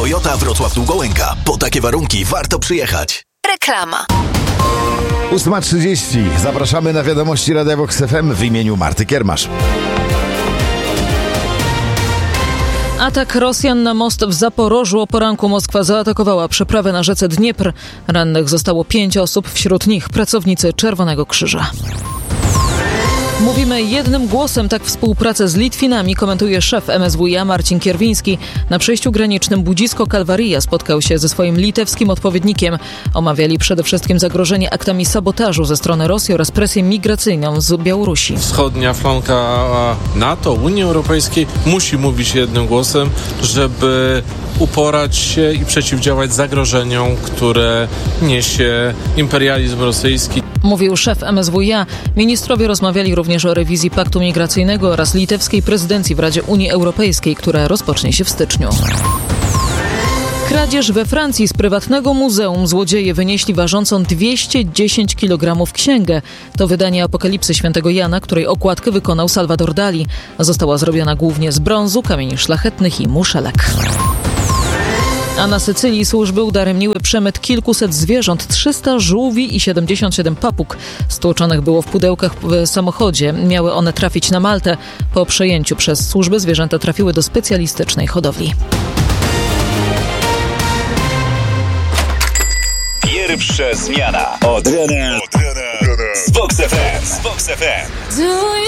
Toyota Wrocław Długołęka. Po takie warunki warto przyjechać. Reklama. 8:30. Zapraszamy na wiadomości Radia Vox FM w imieniu Marty Kiermasz. Atak Rosjan na most w Zaporożu. O poranku Moskwa zaatakowała przeprawę na rzece Dniepr. Rannych zostało 5 osób, wśród nich pracownicy Czerwonego Krzyża. Mówimy jednym głosem, tak współpracę z Litwinami komentuje szef MSWiA Marcin Kierwiński. Na przejściu granicznym Budzisko-Kalwaria spotkał się ze swoim litewskim odpowiednikiem. Omawiali przede wszystkim zagrożenie aktami sabotażu ze strony Rosji oraz presję migracyjną z Białorusi. Wschodnia flanka NATO, Unii Europejskiej musi mówić jednym głosem, żeby uporać się i przeciwdziałać zagrożeniom, które niesie imperializm rosyjski. Mówił szef MSWiA. Ministrowie rozmawiali również o rewizji paktu migracyjnego oraz litewskiej prezydencji w Radzie Unii Europejskiej, która rozpocznie się w styczniu. Kradzież we Francji z prywatnego muzeum. Złodzieje wynieśli ważącą 210 kg księgę. To wydanie Apokalipsy Świętego Jana, której okładkę wykonał Salvador Dali. Została zrobiona głównie z brązu, kamieni szlachetnych i muszelek. A na Sycylii służby udaremniły przemyt kilkuset zwierząt, 300 żółwi i 77 papug. Stłoczonych było w pudełkach w samochodzie. Miały one trafić na Maltę. Po przejęciu przez służby zwierzęta trafiły do specjalistycznej hodowli. Pierwsza zmiana od rana z Vox FM.